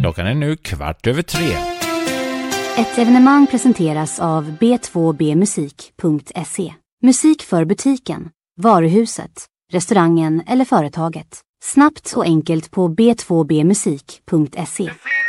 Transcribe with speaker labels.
Speaker 1: Klockan är nu 3:15.
Speaker 2: Ett evenemang presenteras av b2bmusik.se. Musik för butiken, varuhuset, restaurangen eller företaget. Snabbt och enkelt på b2bmusik.se.